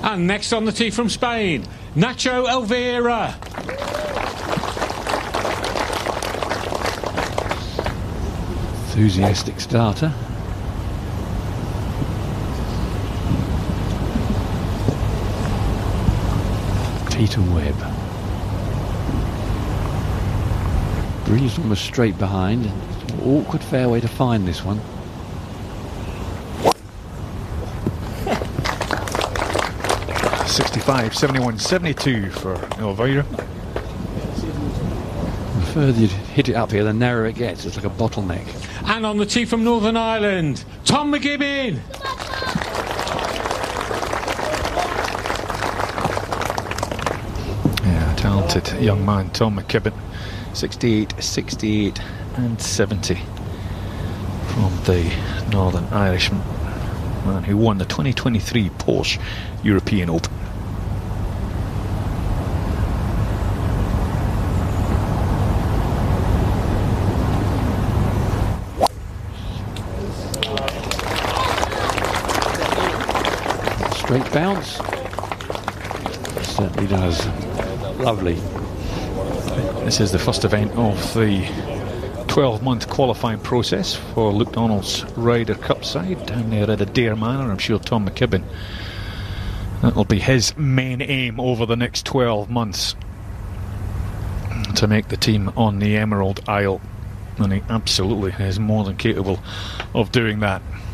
And next on the tee from Spain, Nacho Elvira. Enthusiastic starter. Peter Webb. Breeze almost straight behind. Awkward fairway to find this one. .65, 71, 72 for Elvira. The further you hit it up here, the narrower it gets. It's like a bottleneck. And on the tee from Northern Ireland, Tom McGibbon. Yeah, talented young man, Tom McKibben. 68, 68 and 70 from the Northern Irishman, man who won the 2023 Porsche European Open. Straight bounce. Certainly does. Lovely. This is the first event of the 12-month qualifying process for Luke Donald's Ryder Cup side down there at Adair Manor. I'm sure Tom McKibben, that'll be his main aim over the next 12 months, to make the team on the Emerald Isle, and he absolutely is more than capable of doing that.